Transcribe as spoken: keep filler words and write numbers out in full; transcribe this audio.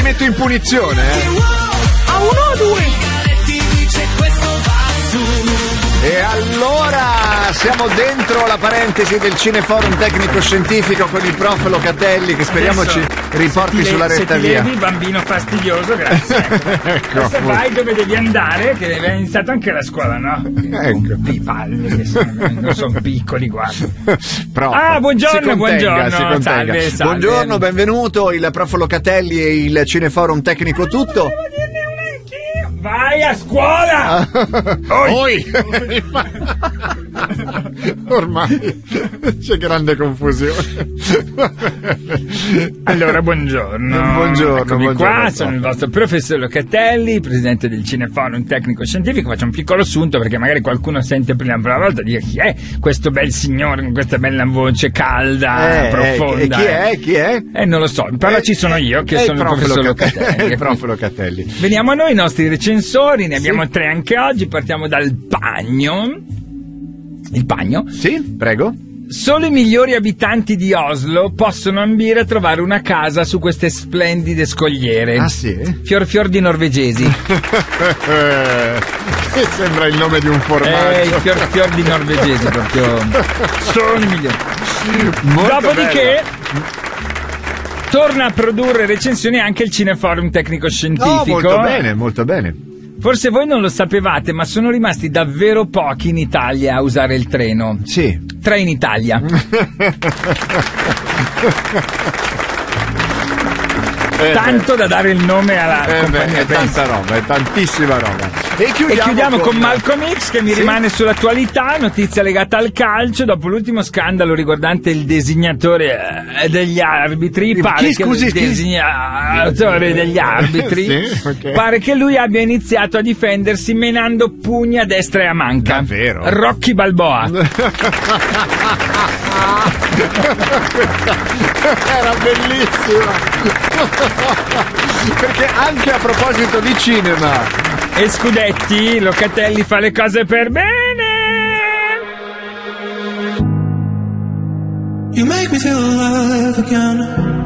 ti metto in punizione, eh. A uno o due? E allora siamo dentro la parentesi del Cineforum tecnico-scientifico con il prof Locatelli, che speriamo Adesso, ci riporti le, sulla retta se ti via. levi, bambino fastidioso, grazie. Ecco. Adesso vai dove devi andare, che è iniziato anche la scuola, no? Ecco. I palle che sono, non sono piccoli, guarda. Prof, Ah, buongiorno, si contenga, buongiorno. si contenga. Salve, salve. Buongiorno, benvenuto, il prof Locatelli e il Cineforum tecnico tutto. Vai a scuola! Oi! Ormai c'è grande confusione. Allora, buongiorno. Buongiorno, Eccomi buongiorno, qua, prof. sono il vostro professor Locatelli, presidente del Cineforum tecnico scientifico. Faccio un piccolo assunto perché magari qualcuno sente per la prima volta dire chi è questo bel signore con questa bella voce calda, Eh, profonda. eh, chi è? Chi è? Eh, non lo so, però Eh, ci sono io che è il sono il prof professor Locatelli. Locatelli. Il prof Locatelli. Veniamo a noi i nostri recensori, ne abbiamo Sì. tre anche oggi. Partiamo dal Pagno. Il Pagno. Sì, prego. Solo i migliori abitanti di Oslo possono ambire a trovare una casa su queste splendide scogliere. Ah sì? Fior fior di norvegesi. Che sembra il nome di un formaggio. Eh, i fior fior di norvegesi proprio. Sono i migliori. Molto Dopodiché bella. torna a produrre recensioni anche il Cineforum tecnico scientifico. No, molto bene, molto bene. Forse voi non lo sapevate, ma sono rimasti davvero pochi in Italia a usare il treno. Sì. Tre in Italia. Eh, Tanto da dare il nome alla eh, compagnia. beh, è pensa. tanta roba, è tantissima roba. E chiudiamo, E chiudiamo con, con Malcolm X, che mi Sì? rimane sull'attualità, notizia legata al calcio, dopo l'ultimo scandalo riguardante il designatore eh, degli arbitri, Chi, pare che scusi, il chi? designatore degli arbitri Sì, ok. pare che lui abbia iniziato a difendersi menando pugni a destra e a manca. Davvero? Rocky Balboa. Era bellissima. Perché anche a proposito di cinema E Scudetti, Locatelli fa le cose per bene. You make me feel alive again.